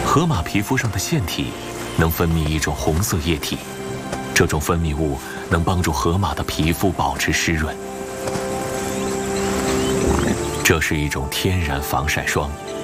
河马皮肤上的腺体能分泌一种红色液体，这种分泌物能帮助河马的皮肤保持湿润。这是一种天然防晒霜，